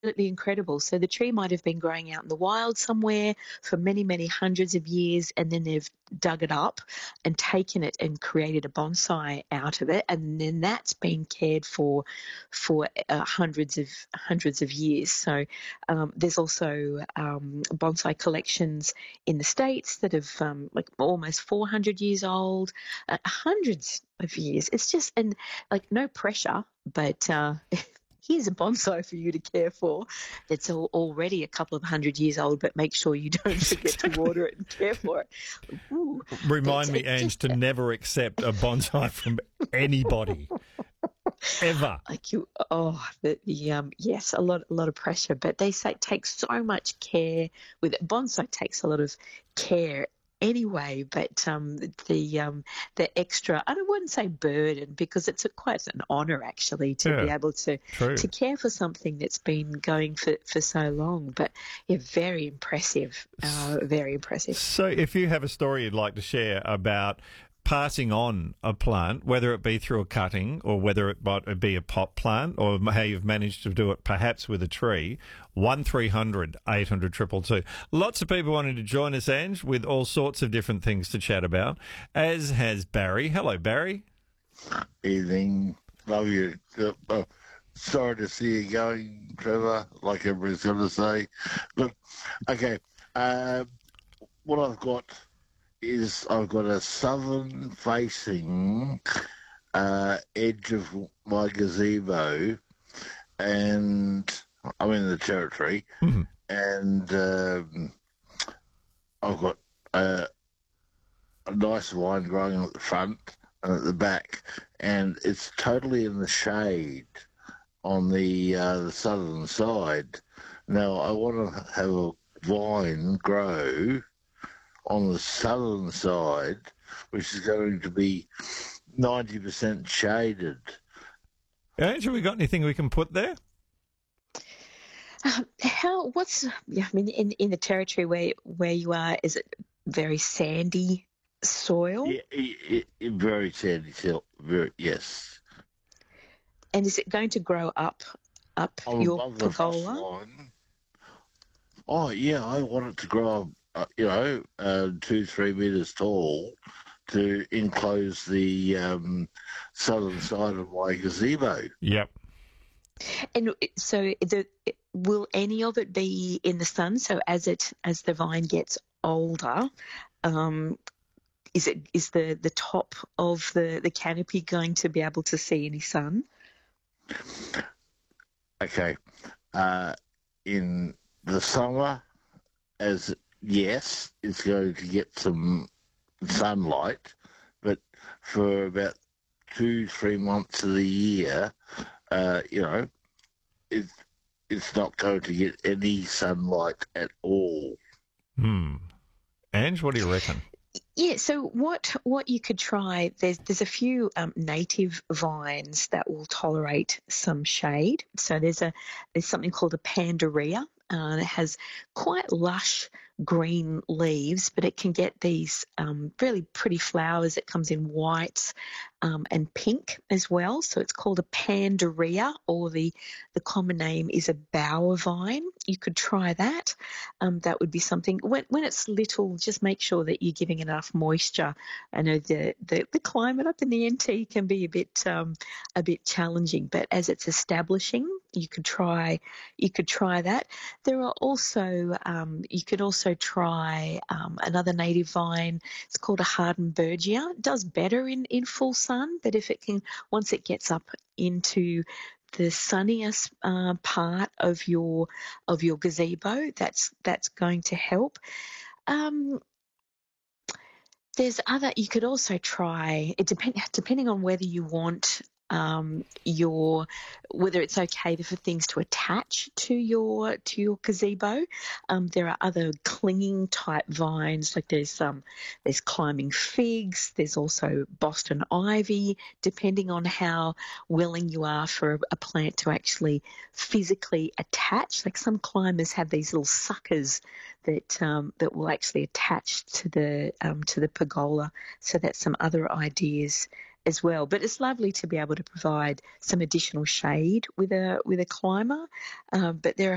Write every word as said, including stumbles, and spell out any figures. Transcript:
absolutely incredible. So the tree might have been growing out in the wild somewhere for many, many hundreds of years, and then they've dug it up and taken it and created a bonsai out of it, and then that's been cared for for uh, hundreds of hundreds of years. So um, there's also um, bonsai collections in the States that have um, like almost four hundred years old, uh, hundreds of years. It's just, and like no pressure, but uh, here's a bonsai for you to care for that's al- already a couple of hundred years old, but make sure you don't forget to water it and care for it. Ooh, Remind it's- me, it's Ange, just- to never accept a bonsai from anybody. Ever. Like you, oh, the, the um, yes, a lot, a lot of pressure. But they say it takes so much care with it. Bonsai takes a lot of care anyway. But um, the um, the extra, I wouldn't say burden, because it's a, quite an honour actually to be Yeah, able to true. to care for something that's been going for, for so long. But yeah, very impressive, uh, very impressive. So if you have a story you'd like to share about passing on a plant, whether it be through a cutting or whether it might be a pot plant, or how you've managed to do it perhaps with a tree, one three hundred eight hundred two two two. Lots of people wanting to join us, Ange, with all sorts of different things to chat about, as has Barry. Hello, Barry. Evening. Love you. Uh, uh, sorry to see you going, Trevor, like everybody's going to say. Look, okay, uh, what I've got is I've got a southern-facing uh, edge of my gazebo, and I'm in the territory, Mm-hmm. and um, I've got uh, a nice vine growing at the front and at the back, and it's totally in the shade on the, uh, the southern side. Now, I want to have a vine grow on the southern side, which is going to be ninety percent shaded. Ange, have we got anything we can put there? Um, how? What's? Yeah, I mean, in in the territory where where you are, is it very sandy soil? Yeah, it, it, very sandy hill. Very, yes. And is it going to grow up up I'm your above the frost pergola? line. Oh, yeah, I want it to grow, uh, you know, uh, two, three metres tall to enclose the um, southern side of my gazebo. Yep. And it- so, the, will any of it be in the sun? So as it as the vine gets older, um, is it is the, the top of the, the canopy going to be able to see any sun? Okay. Uh, in the summer, as yes, it's going to get some sunlight, but for about two, three months of the year, uh, you know, it's it's not going to get any sunlight at all. Hmm. Ange, what do you reckon? Yeah, so what what you could try, there's there's a few um, native vines that will tolerate some shade. So there's a there's something called a pandaria. Uh, it has quite lush green leaves, but it can get these um, really pretty flowers. It comes in whites um, and pink as well. So it's called a pandaria, or the the common name is a bower vine. You could try that. Um, that would be something. When when it's little, just make sure that you're giving enough moisture. I know the, the, the climate up in the N T can be a bit um, a bit challenging, but as it's establishing, you could try you could try that. There are also um, you could also try um, another native vine. It's called a Hardenbergia. It does better in, in full sun, but if it can, once it gets up into the sunniest uh, part of your of your gazebo, that's that's going to help. Um, there's other. You could also try. It depend depending on whether you want um, your whether it's okay for things to attach to your to your gazebo. Um, there are other clinging type vines, like there's um there's climbing figs. There's also Boston ivy. Depending on how willing you are for a, a plant to actually physically attach, like some climbers have these little suckers that um, that will actually attach to the um, to the pergola. So that's some other ideas as well. But it's lovely to be able to provide some additional shade with a with a climber. Um, but there are